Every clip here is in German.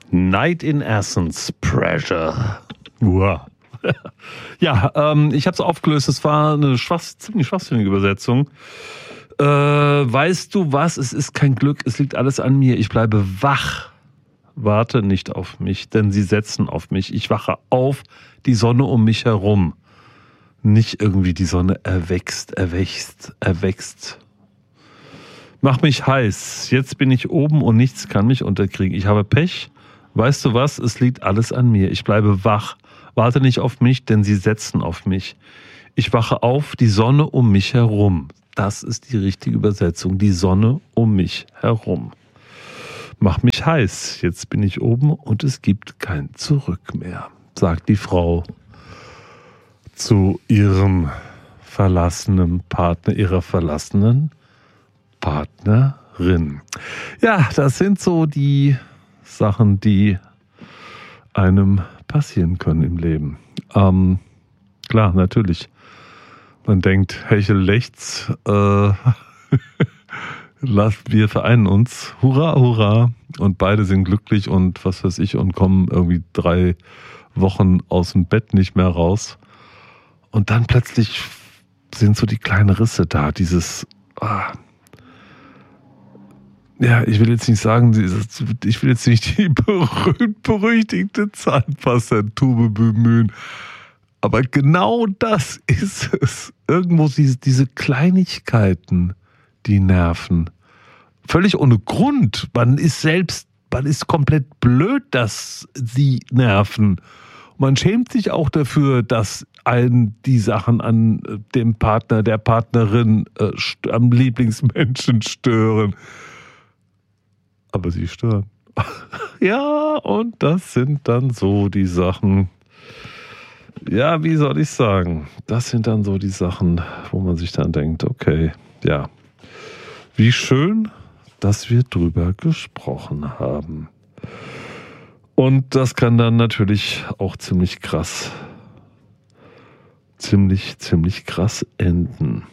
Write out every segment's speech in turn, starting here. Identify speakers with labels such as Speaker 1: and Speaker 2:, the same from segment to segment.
Speaker 1: Night in Essence, Pressure. Wow. Ja, ich habe es aufgelöst. Es war eine ziemlich schwachsinnige Übersetzung. Weißt du was? Es ist kein Glück. Es liegt alles an mir. Ich bleibe wach. Warte nicht auf mich, denn sie setzen auf mich. Ich wache auf, die Sonne um mich herum. Nicht irgendwie die Sonne erwächst. Mach mich heiß. Jetzt bin ich oben und nichts kann mich unterkriegen. Ich habe Pech. Weißt du was? Es liegt alles an mir. Ich bleibe wach. Warte nicht auf mich, denn sie setzen auf mich. Ich wache auf, die Sonne um mich herum. Das ist die richtige Übersetzung. Die Sonne um mich herum. Mach mich heiß. Jetzt bin ich oben und es gibt kein Zurück mehr, sagt die Frau zu ihrem verlassenen Partner, ihrer verlassenen Partnerin. Ja, das sind so die Sachen, die einem passieren können im Leben. Klar, natürlich. Man denkt, hechel lechts, wir vereinen uns, hurra, hurra, und beide sind glücklich und was weiß ich und kommen irgendwie 3 Wochen aus dem Bett nicht mehr raus. Und dann plötzlich sind so die kleinen Risse da, ja, ich will jetzt nicht sagen, ich will jetzt nicht die berühmt-berüchtigte Zahnpastatube bemühen, aber genau das ist es. Irgendwo diese Kleinigkeiten, die nerven. Völlig ohne Grund. Man ist komplett blöd, dass sie nerven. Man schämt sich auch dafür, dass einen die Sachen an dem Partner, der Partnerin, am Lieblingsmenschen stören. Aber sie stören. Ja, und das sind dann so die Sachen. Ja, wie soll ich sagen? Das sind dann so die Sachen, wo man sich dann denkt, okay, ja, wie schön, dass wir drüber gesprochen haben. Und das kann dann natürlich auch ziemlich krass enden.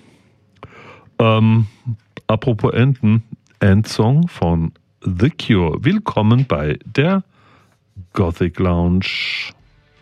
Speaker 1: Apropos enden, Endsong von The Cure. Willkommen bei der Gothic Lounge.